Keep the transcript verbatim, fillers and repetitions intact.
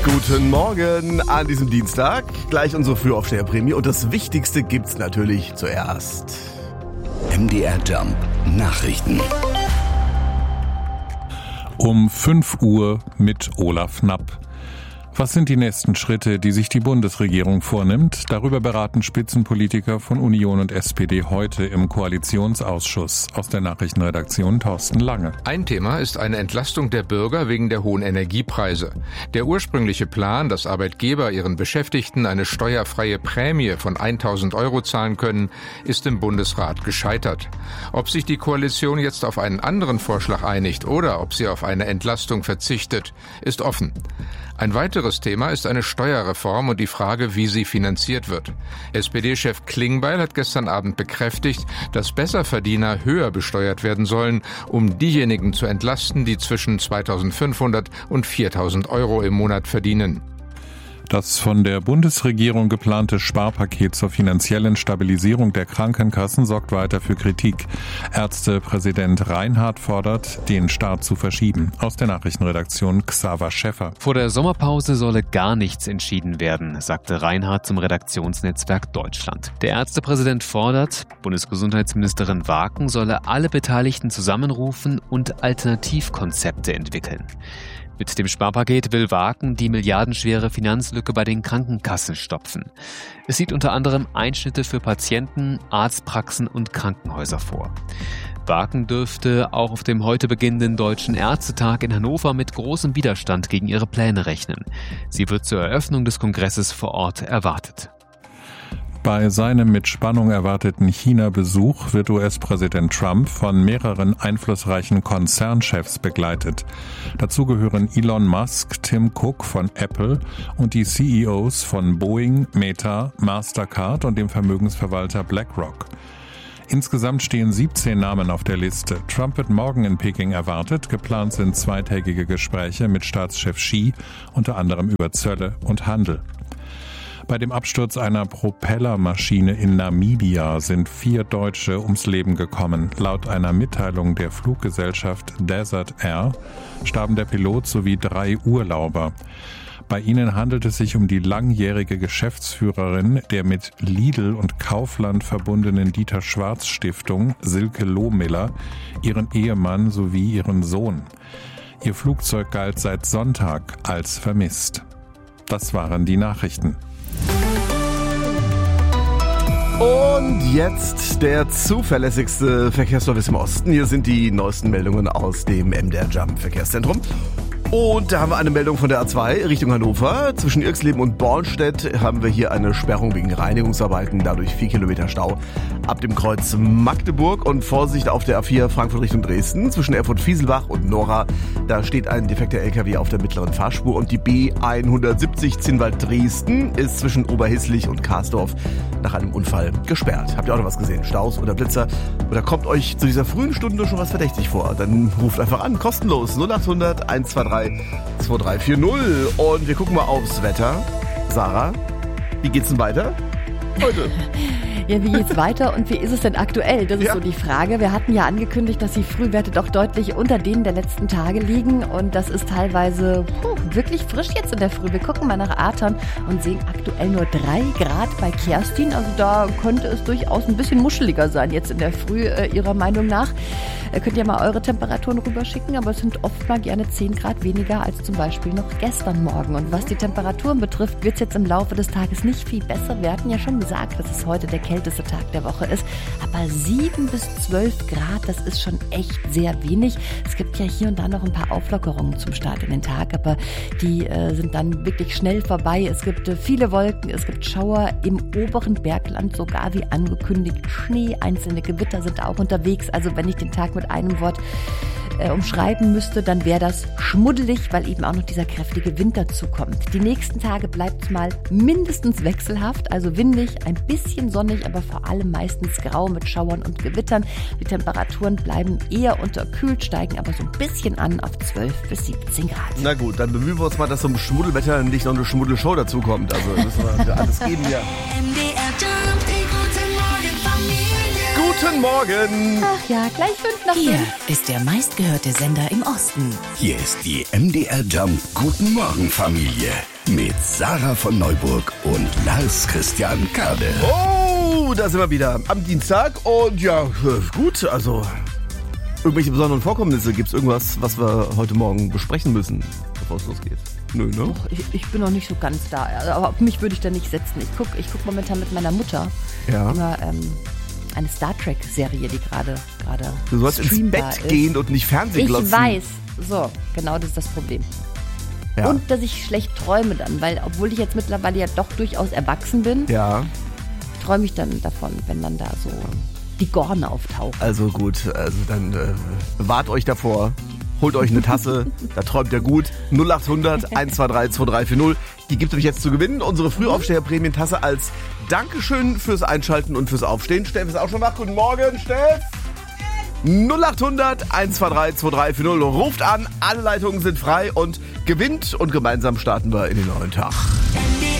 Guten Morgen an diesem Dienstag. Gleich unsere Frühaufsteherprämie. Und das Wichtigste gibt's natürlich zuerst. M D R Jump Nachrichten. Um fünf Uhr mit Olaf Knapp. Was sind die nächsten Schritte, die sich die Bundesregierung vornimmt? Darüber beraten Spitzenpolitiker von Union und S P D heute im Koalitionsausschuss. Aus der Nachrichtenredaktion Thorsten Lange. Ein Thema ist eine Entlastung der Bürger wegen der hohen Energiepreise. Der ursprüngliche Plan, dass Arbeitgeber ihren Beschäftigten eine steuerfreie Prämie von tausend Euro zahlen können, ist im Bundesrat gescheitert. Ob sich die Koalition jetzt auf einen anderen Vorschlag einigt oder ob sie auf eine Entlastung verzichtet, ist offen. Ein weiteres Thema ist eine Steuerreform und die Frage, wie sie finanziert wird. S P D-Chef Klingbeil hat gestern Abend bekräftigt, dass Besserverdiener höher besteuert werden sollen, um diejenigen zu entlasten, die zwischen zweitausendfünfhundert und viertausend Euro im Monat verdienen. Das von der Bundesregierung geplante Sparpaket zur finanziellen Stabilisierung der Krankenkassen sorgt weiter für Kritik. Ärztepräsident Reinhardt fordert, den Start zu verschieben. Aus der Nachrichtenredaktion Xaver Schäffer. Vor der Sommerpause solle gar nichts entschieden werden, sagte Reinhardt zum Redaktionsnetzwerk Deutschland. Der Ärztepräsident fordert, Bundesgesundheitsministerin Waken solle alle Beteiligten zusammenrufen und Alternativkonzepte entwickeln. Mit dem Sparpaket will Waken die milliardenschwere Finanzlücke bei den Krankenkassen stopfen. Es sieht unter anderem Einschnitte für Patienten, Arztpraxen und Krankenhäuser vor. Waken dürfte auch auf dem heute beginnenden Deutschen Ärztetag in Hannover mit großem Widerstand gegen ihre Pläne rechnen. Sie wird zur Eröffnung des Kongresses vor Ort erwartet. Bei seinem mit Spannung erwarteten China-Besuch wird U S-Präsident Trump von mehreren einflussreichen Konzernchefs begleitet. Dazu gehören Elon Musk, Tim Cook von Apple und die C E Os von Boeing, Meta, Mastercard und dem Vermögensverwalter BlackRock. Insgesamt stehen siebzehn Namen auf der Liste. Trump wird morgen in Peking erwartet. Geplant sind zweitägige Gespräche mit Staatschef Xi, unter anderem über Zölle und Handel. Bei dem Absturz einer Propellermaschine in Namibia sind vier Deutsche ums Leben gekommen. Laut einer Mitteilung der Fluggesellschaft Desert Air starben der Pilot sowie drei Urlauber. Bei ihnen handelt es sich um die langjährige Geschäftsführerin der mit Lidl und Kaufland verbundenen Dieter Schwarz Stiftung, Silke Lohmiller, ihren Ehemann sowie ihren Sohn. Ihr Flugzeug galt seit Sonntag als vermisst. Das waren die Nachrichten. Und jetzt der zuverlässigste Verkehrsservice im Osten. Hier sind die neuesten Meldungen aus dem M D R Jump Verkehrszentrum. Und da haben wir eine Meldung von der A zwei Richtung Hannover. Zwischen Irxleben und Bornstedt haben wir hier eine Sperrung wegen Reinigungsarbeiten, dadurch vier Kilometer Stau ab dem Kreuz Magdeburg. Und Vorsicht auf der A vier Frankfurt Richtung Dresden. Zwischen Erfurt-Fieselbach und Nora, da steht ein defekter L K W auf der mittleren Fahrspur. Und die B hundertsiebzig Zinnwald-Dresden ist zwischen Oberhisslich und Karsdorf nach einem Unfall gesperrt. Habt ihr auch noch was gesehen? Staus oder Blitzer? Oder kommt euch zu dieser frühen Stunde schon was verdächtig vor? Dann ruft einfach an, kostenlos null acht hundert eins zwei drei zwei drei vier null. Und wir gucken mal aufs Wetter. Sarah, wie geht's denn weiter heute? Ja, wie geht's weiter und wie ist es denn aktuell? Das ist ja so die Frage. Wir hatten ja angekündigt, dass die Frühwerte doch deutlich unter denen der letzten Tage liegen und das ist teilweise puh, wirklich frisch jetzt in der Früh. Wir gucken mal nach Ahrtal und sehen aktuell nur drei Grad bei Kerstin. Also da könnte es durchaus ein bisschen muscheliger sein jetzt in der Früh, äh, Ihrer Meinung nach. Äh, könnt ihr mal eure Temperaturen rüberschicken, aber es sind oft mal gerne zehn Grad weniger als zum Beispiel noch gestern Morgen. Und was die Temperaturen betrifft, wird es jetzt im Laufe des Tages nicht viel besser. Wir hatten ja schon gesagt, dass es heute der kälteste Tag der Woche ist. Aber sieben bis zwölf Grad, das ist schon echt sehr wenig. Es gibt ja hier und da noch ein paar Auflockerungen zum Start in den Tag, aber die äh, sind dann wirklich schnell vorbei. Es gibt äh, viele Wolken, es gibt Schauer im oberen Bergland, sogar wie angekündigt Schnee. Einzelne Gewitter sind auch unterwegs. Also wenn ich den Tag mit einem Wort äh, umschreiben müsste, dann wäre das schmuddelig, weil eben auch noch dieser kräftige Wind dazu kommt. Die nächsten Tage bleibt es mal mindestens wechselhaft, also windig, ein bisschen sonnig, aber vor allem meistens grau mit Schauern und Gewittern. Die Temperaturen bleiben eher unterkühlt, steigen aber so ein bisschen an auf zwölf bis siebzehn Grad. Na gut, dann bemühen wir uns mal, dass zum Schmuddelwetter nicht noch eine Schmuddelshow dazu kommt. Also müssen wir alles geben hier. Guten Morgen. Ach ja, gleich fünf nach Hier fünf. ist der meistgehörte Sender im Osten. Hier ist die M D R Jump Guten Morgen Familie mit Sarah von Neuburg und Lars Christian Kade. Oh, da sind wir wieder am Dienstag. Und ja, gut, also irgendwelche besonderen Vorkommnisse. Gibt es irgendwas, was wir heute Morgen besprechen müssen, bevor es losgeht? Nö, ne? Och, ich, ich bin noch nicht so ganz da. Aber auf mich würde ich da nicht setzen. Ich gucke ich guck momentan mit meiner Mutter Ja. immer ähm, eine Star Trek-Serie, die gerade gerade Du sollst ins streambar Bett ist. gehen und nicht Fernsehen Ich glotzen. weiß. So, genau das ist das Problem. Ja. Und dass ich schlecht träume dann, weil obwohl ich jetzt mittlerweile ja doch durchaus erwachsen bin, ja, träume ich dann davon, wenn dann da so die Gorn auftauchen. also gut, also dann äh, bewahrt euch davor. Holt euch eine Tasse, da träumt ihr gut. null acht hundert, eins zwei drei, zwei drei vier null. Die gibt es nämlich jetzt zu gewinnen. Unsere Frühaufsteher-Prämientasse als Dankeschön fürs Einschalten und fürs Aufstehen. Steff ist auch schon wach. Guten Morgen, Steff. null acht hundert, eins zwei drei, zwei drei vier null. Ruft an, alle Leitungen sind frei und gewinnt. Und gemeinsam starten wir in den neuen Tag. M D